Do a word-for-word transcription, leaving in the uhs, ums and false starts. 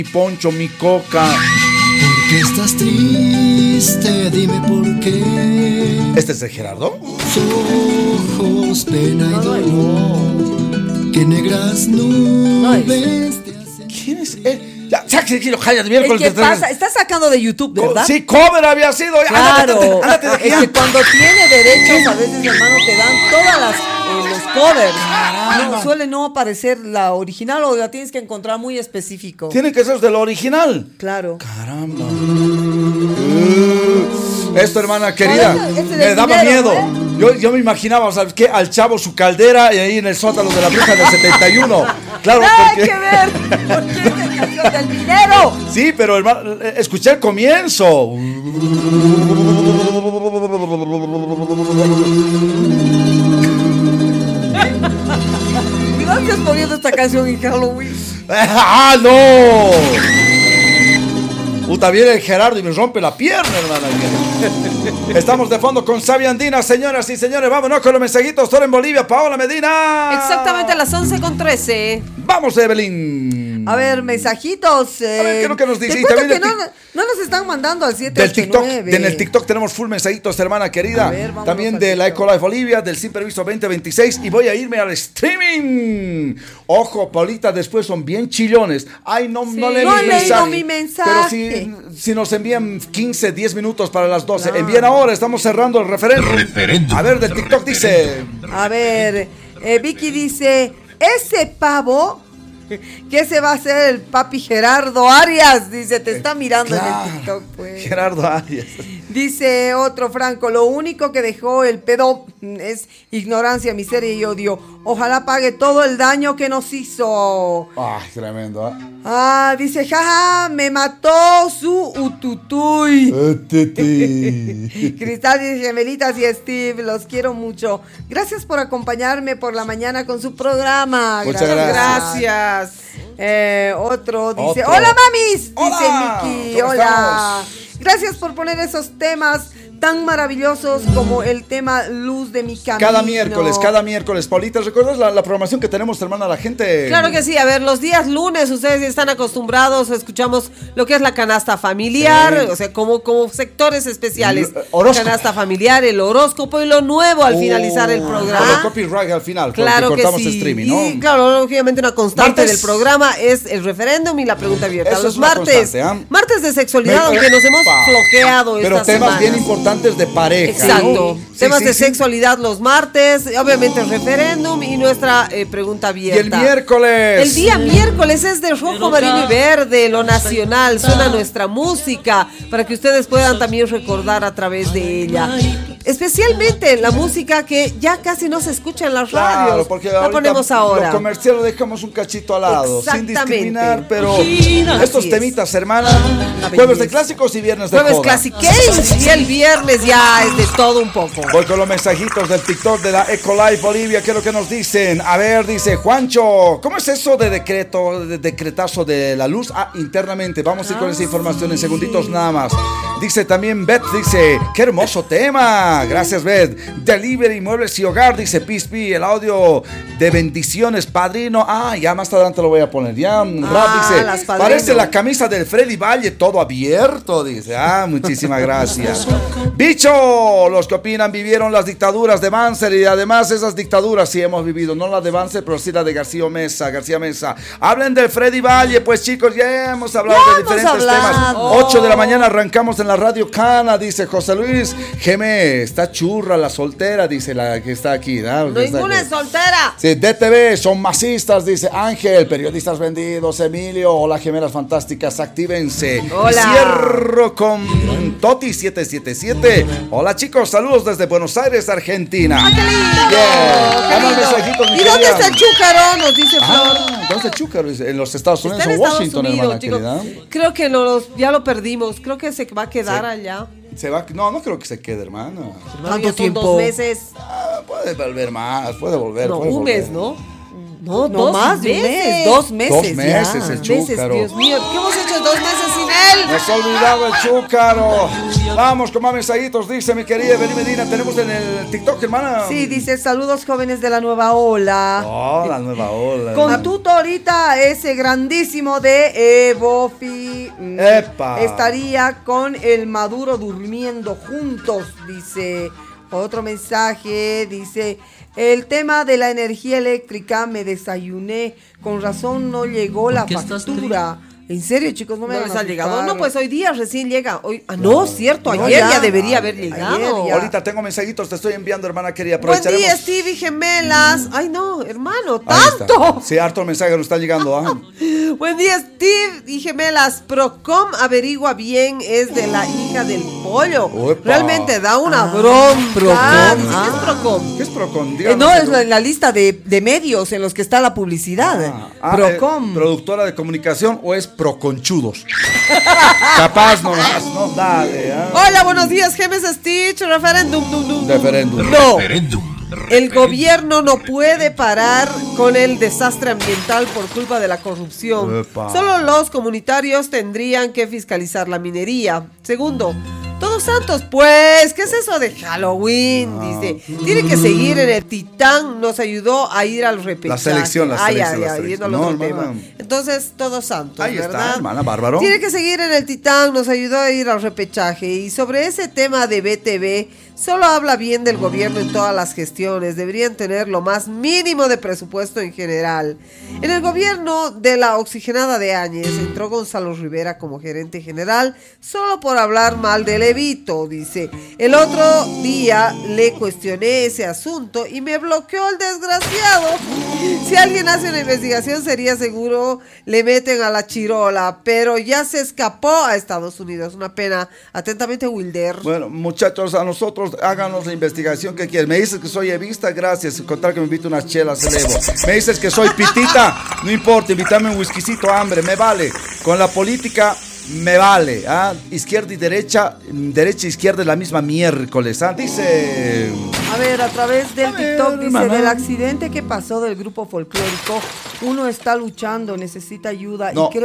mi poncho, mi coca. ¿Por qué estás triste? Dime por qué. ¿Este es de Gerardo? Ojos, pena y dolor, que negras nubes te hacen. ¿Quién es él? Ya, sáquese aquí, Jaya, de miércoles. ¿Qué pasa? Está sacando de YouTube, ¿verdad? Sí, cover había sido. Claro. Ándate, ándate de Es aquí. que cuando tiene derechos, a veces, hermano, te dan todas las eh, los covers. No, suele no aparecer la original o la tienes que encontrar muy específico. Tiene que ser de lo original. Claro. Caramba. Uh, esto, hermana querida, No, este- este me del daba dinero, miedo. ¿eh? Yo, yo me imaginaba, ¿sabes qué? Al chavo su caldera y ahí en el sótano de la bruja del setenta y uno. Claro, ¡Nada porque... que ver! ¿Por qué es el canción del dinero? Sí, pero hermano, eh, escuché el comienzo. Gracias poniendo esta canción en Halloween. ¡Ah, no! Puta, viene el Gerardo y me rompe la pierna, hermana. Estamos de fondo con Sabia Andina, señoras y señores. Vámonos con los mensajitos. Todo en Bolivia, Paola Medina. Exactamente a las once con trece. Vamos, Evelyn. A ver, mensajitos. Eh, A ver, ¿qué es lo que nos dice? Te Y cuento también que del no, no nos están mandando al siete Del ocho TikTok, nueve. de en el TikTok tenemos full mensajitos, hermana querida. A ver, vámonos También al de la TikTok. Ecolife Bolivia, del Sin Permiso veinte veintiséis. Y voy a irme al streaming. Ojo, Paulita, después son bien chillones. Ay, no, Sí. no leí No mi he leído mensaje. mi mensaje. Pero si, si nos envían quince, diez minutos para las doce. Envíen ahora, estamos cerrando el referéndum. Referéndum. A ver, del TikTok dice... A ver, eh, Vicky dice, ese pavo, ¿qué se va a hacer el papi Gerardo Arias? Dice, te está mirando Claro, en el TikTok, pues. Gerardo Arias. Dice otro Franco, lo único que dejó el pedo es ignorancia, miseria y odio. Ojalá pague todo el daño que nos hizo. Ay, tremendo, ¿eh? Ah, dice, jaja, me mató su ututuy. Cristal dice, gemelitas y Steve, los quiero mucho. Gracias por acompañarme por la mañana con su programa. Muchas gracias. gracias. Gracias. Eh, otro dice, Otro. hola mamis, Hola, dice Miki, ¿cómo hola. estamos? Gracias por poner esos temas tan maravillosos como el tema Luz de mi camino. Cada miércoles, cada miércoles. Paulita, ¿recuerdas la, la programación que tenemos, hermana, la gente? Claro que sí, a ver, los días lunes ustedes están acostumbrados, escuchamos lo que es la canasta familiar, Sí. o sea, como, como sectores especiales. El horóscopo. Canasta familiar, el horóscopo y lo nuevo al finalizar el Oh, programa. Con el copyright al final, Claro porque que cortamos sí. streaming, Y ¿no? claro, lógicamente una constante Martes. del programa es el referéndum y la pregunta abierta. Eso Los es una martes, constante, ¿ah? martes de sexualidad, Me- aunque nos hemos Pa. flojeado Pero estas temas bien semanas. importantes de pareja. Exacto. ¿no? Sí, Temas sí, de sí. sexualidad los martes, obviamente el referéndum y nuestra eh, pregunta Y abierta. el miércoles. El día miércoles es de rojo, amarillo y verde, lo nacional, suena nuestra música para que ustedes puedan también recordar a través de ella. Especialmente la música que ya casi no se escucha en las Claro, radios. porque La ahorita ponemos ahora. Lo comercial lo dejamos un cachito al lado, sin Exactamente. discriminar, pero Así estos es. temitas, hermana, La jueves de belleza. clásicos y viernes de Jueves joda. Classic Games y el viernes ya es de todo un poco. Voy con los mensajitos del TikTok de la Ecolife Bolivia. ¿Qué es lo que nos dicen? A ver, dice Juancho, ¿cómo es eso de decreto, de decretazo de la luz? Ah, internamente. Vamos a ir con esa información en segunditos nada más. Dice también Beth, dice, qué hermoso tema. Gracias, Beth. Delivery, muebles y hogar, dice Pispi, el audio de bendiciones, padrino. Ah, ya más adelante lo voy a poner. Ya, un rap, Ah, dice, las padrino. parece la camisa del Freddy Valle, todo abierto, dice. Ah, muchísimas gracias. Bicho, los que opinan vivieron las dictaduras de Banzer y además esas dictaduras sí hemos vivido, no la de Banzer, pero sí la de García Mesa, García Mesa. Hablen del Freddy Valle, pues chicos, ya hemos hablado Ya de hemos diferentes hablado. temas. ocho de la mañana arrancamos en la Radio Cana, dice José Luis. Geme, está churra la soltera, dice la que está aquí. ¿no? No, ninguna es soltera. Sí, D T V, son masistas, dice Ángel, periodistas vendidos, Emilio, hola gemelas fantásticas, actívense. Hola. Y cierro con Toti siete siete siete. Hola chicos, saludos desde Buenos Aires, Argentina. ¡Ah, qué lindo! Bien. ¡Qué Dame lindo! mensajitos, mi ¿Y dónde querida. está el chúcaro? Nos dice Flor. Ah, ¿dónde está Chúcaro? En los Estados Unidos Está en o Estados Washington, Unidos, hermana chicos. querida. Creo que no los- ya lo perdimos. Creo que se va a quedar Sí. allá. Se va, no, no creo que se quede, hermana. Hermano, ya son dos meses. Ah, puede volver más, puede volver. No, puede un volver. mes, ¿no? No, No dos más de un meses. mes, dos meses. Dos meses, ya. el Meses, chúcaro. Dios mío, ¿qué hemos hecho en dos meses sin él? Nos ha olvidado el chúcaro. Vamos con más mensajitos, dice mi querida Beli Medina. Tenemos en el TikTok, hermana. Sí, dice, saludos jóvenes de la nueva ola. Oh, la nueva ola. Con tuto ahorita ese grandísimo de Evofi. mm, Epa. Estaría con el Maduro durmiendo juntos, dice. Otro mensaje, dice, el tema de la energía eléctrica me desayuné, con razón no llegó la factura. ¿En serio, chicos? No me ¿No van les a ha llegado? asustar. No, pues hoy día recién llega. Hoy, ah, no, cierto, No, ayer ya. ya, debería haber llegado. Ayer ya. Ahorita tengo mensajitos, te estoy enviando, hermana querida. Buen Aprovecharemos. día, Stevie Gemelas. Ay, no, hermano, Ahí está. tanto. Sí, harto mensaje nos está llegando. ¿ah? Buen día, Steve y Gemelas. Procom averigua bien, es de la hija del pollo. Uepa. Realmente da una Ah, bronca. Procom. Dice, ¿qué Ah. es Procom? ¿Qué es Procon? Eh, Díganos, no, es Edu. la, la lista de, de medios en los que está la publicidad. Ah, ah, Procom. eh, productora de comunicación o es Proconchudos. Capaz nomás, no, dale. ¿ah? Hola, buenos días, Gemes Stitch. Referéndum. dum, dum, dum. Referéndum. No. El gobierno no puede parar con el desastre ambiental por culpa de la corrupción. Epa. Solo los comunitarios tendrían que fiscalizar la minería. Segundo, Todos Santos, pues, ¿qué es eso de Halloween? Dice, tiene que seguir en el Titán, nos ayudó a ir al repechaje. La selección, la Ah, selección, ya, la ya, selección. yendo al No, otro hermana. tema. Entonces, Todos Santos, Ahí está, ¿verdad? hermana, bárbaro. Tiene que seguir en el Titán, nos ayudó a ir al repechaje. Y sobre ese tema de B T V, solo habla bien del gobierno en todas las gestiones. Deberían tener lo más mínimo de presupuesto en general. En el gobierno de la oxigenada de Áñez entró Gonzalo Rivera como gerente general solo por hablar mal de Levito, dice. El otro día le cuestioné ese asunto y me bloqueó el desgraciado. Si alguien hace una investigación sería seguro le meten a la chirola, pero ya se escapó a Estados Unidos. Una pena. Atentamente, Wilder. Bueno, muchachos, a nosotros háganos la investigación que quieren. Me dices que soy evista, gracias. Contar que me invito unas chelas, elevo. Me dices que soy pitita, no importa, invítame un whiskycito, hambre, me vale. Con la política me vale. ¿ah? Izquierda y derecha, derecha e izquierda es la misma miércoles. ¿ah? Dice... A ver, a través del A ver, TikTok dice, hermana. del accidente que pasó del grupo folclórico, uno está luchando, necesita ayuda No. y creo